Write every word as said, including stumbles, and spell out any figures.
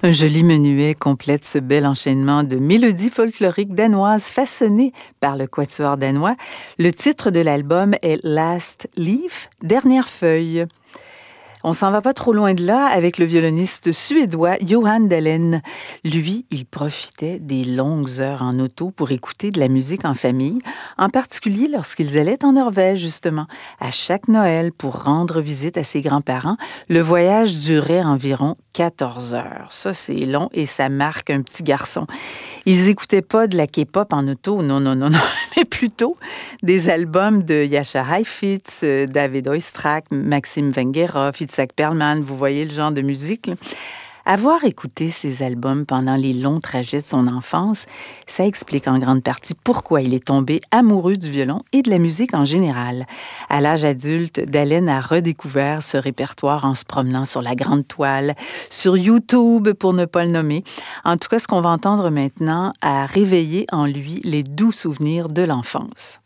Un joli menuet complète ce bel enchaînement de mélodies folkloriques danoises façonnées par le quatuor danois. Le titre de l'album est Last Leaf, dernière feuille. On s'en va pas trop loin de là avec le violoniste suédois Johan Dalen. Lui, il profitait des longues heures en auto pour écouter de la musique en famille, en particulier lorsqu'ils allaient en Norvège, justement. À chaque Noël, pour rendre visite à ses grands-parents, le voyage durait environ quatorze heures. Ça, c'est long et ça marque un petit garçon. Ils écoutaient pas de la K-pop en auto, non, non, non, non, mais plutôt des albums de Jascha Heifetz, David Oistrakh, Maxime Vengerov, Itzhak Perlman, vous voyez le genre de musique, là. Avoir écouté ces albums pendant les longs trajets de son enfance, ça explique en grande partie pourquoi il est tombé amoureux du violon et de la musique en général. À l'âge adulte, Dalen a redécouvert ce répertoire en se promenant sur la grande toile, sur YouTube pour ne pas le nommer. En tout cas, ce qu'on va entendre maintenant a réveillé en lui les doux souvenirs de l'enfance.